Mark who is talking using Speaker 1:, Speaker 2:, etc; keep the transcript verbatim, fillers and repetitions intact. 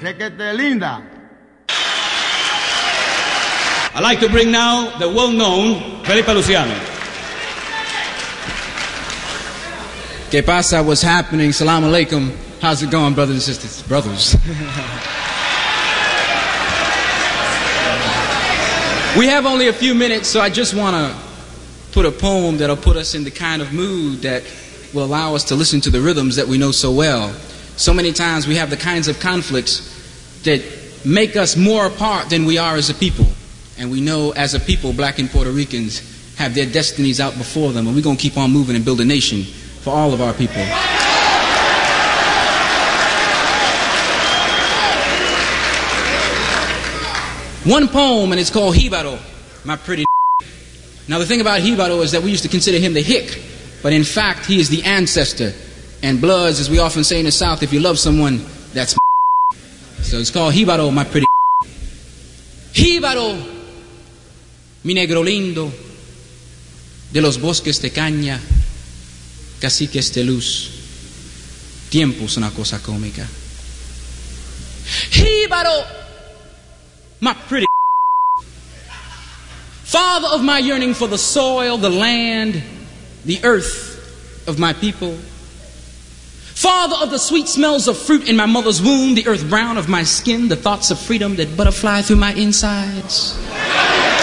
Speaker 1: Requete linda.
Speaker 2: I'd like to bring now the well-known Felipe Luciano.
Speaker 3: ¿Qué pasa? What's happening? Salam alaikum. How's it going, brothers and sisters? Brothers. We have only a few minutes, so I just want to put a poem that'll put us in the kind of mood that will allow us to listen to the rhythms that we know so well. So many times we have the kinds of conflicts that make us more apart than we are as a people. And we know as a people, black and Puerto Ricans have their destinies out before them, and we're going to keep on moving and build a nation for all of our people. One poem, and it's called Jibaro, my pretty. Now the thing about Jibaro is that we used to consider him the hick, but in fact he is the ancestor. And Bloods, as we often say in the South, if you love someone, that's so it's called Jibaro, my pretty. Jibaro, mi negro lindo, de los bosques de caña, caciques de luz, tiempos una cosa cómica. Jibaro, my pretty. Father of my yearning for the soil, the land, the earth of my people. Father of the sweet smells of fruit in my mother's womb, the earth brown of my skin, the thoughts of freedom that butterfly through my insides.